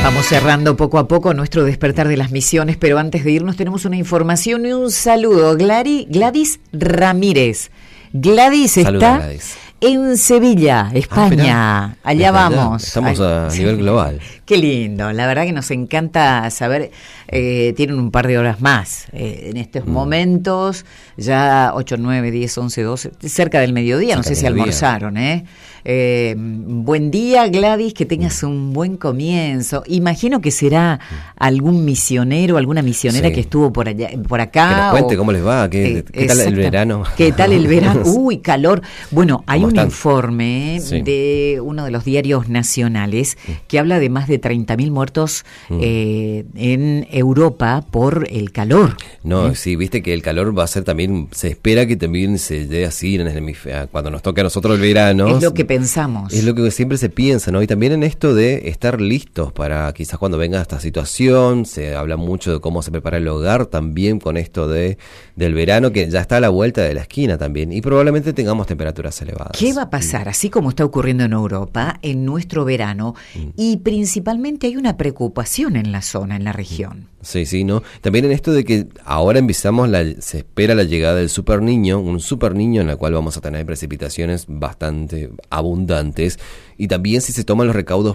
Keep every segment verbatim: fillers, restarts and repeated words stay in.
Vamos cerrando poco a poco nuestro despertar de las misiones, pero antes de irnos tenemos una información y un saludo. Glari, Gladys Ramírez. Gladys Saluda, está Gladys. en Sevilla, España. Ah, allá vamos. Estamos a Ay, nivel global. Qué lindo, la verdad que nos encanta saber, eh, tienen un par de horas más eh, en estos mm. momentos, ya ocho, nueve, diez, once, doce, cerca del mediodía, cerca no sé si mediodía. almorzaron, ¿eh? Eh, buen día, Gladys, que tengas mm. un buen comienzo. Imagino que será mm. algún misionero, alguna misionera sí. que estuvo por allá, por acá. Que nos cuente o, cómo les va, qué, eh, qué tal el verano. ¿Qué tal el verano? Uy, calor. Bueno, hay un están? informe sí. de uno de los diarios nacionales mm. que habla de más de treinta mil muertos mm. eh, en Europa por el calor. No, ¿eh? sí, viste que el calor va a ser también, se espera que también se dé así en el hemisferio, cuando nos toque a nosotros el verano. Es lo que pensamos. Es lo que siempre se piensa, ¿no? Y también en esto de estar listos para quizás cuando venga esta situación, se habla mucho de cómo se prepara el hogar también con esto de del verano, que ya está a la vuelta de la esquina también, y probablemente tengamos temperaturas elevadas. ¿Qué va a pasar? Así como está ocurriendo en Europa, en nuestro verano, mm. y principalmente hay una preocupación en la zona, en la región. Sí, sí, ¿no? También en esto de que ahora empezamos, la, se espera la llegada del super niño, un super niño en el cual vamos a tener precipitaciones bastante abundantes, y también si se toman los recaudos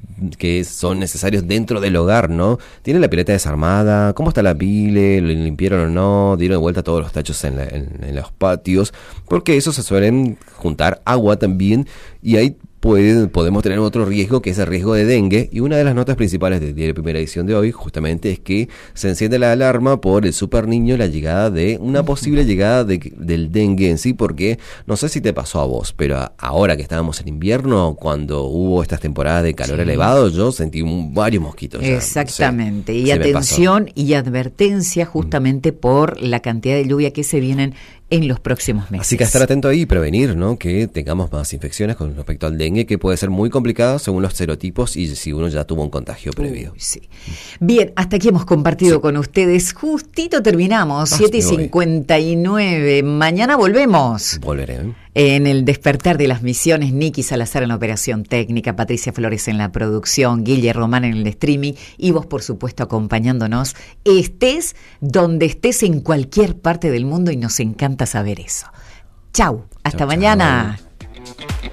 que son necesarios dentro del hogar, ¿no? ¿Tiene la pileta desarmada? ¿Cómo está la pile? ¿Lo limpiaron o no? ¿Dieron de vuelta todos los tachos en, la, en, en los patios? Porque eso se suelen juntar agua también, y ahí Puede, podemos tener otro riesgo, que es el riesgo de dengue, y una de las notas principales de, de la primera edición de hoy justamente es que se enciende la alarma por el super niño, la llegada de una posible llegada de, del dengue en sí, porque no sé si te pasó a vos, pero ahora que estábamos en invierno, cuando hubo estas temporadas de calor sí. elevado, yo sentí un, varios mosquitos. Ya, exactamente, no sé, y atención y advertencia justamente mm. por la cantidad de lluvia que se vienen en los próximos meses. Así que estar atento ahí y prevenir, ¿no? Que tengamos más infecciones con respecto al dengue, que puede ser muy complicado según los serotipos y si uno ya tuvo un contagio previo. Uy, sí. Bien, hasta aquí hemos compartido sí. con ustedes. Justito terminamos, ah, siete y cincuenta y nueve. Mañana volvemos. Volveré, ¿eh? En el despertar de las misiones, Nicky Salazar en la operación técnica, Patricia Flores en la producción, Guille Román en el streaming y vos, por supuesto, acompañándonos. Estés donde estés en cualquier parte del mundo y nos encanta saber eso. Chau, hasta chau, mañana. Chau.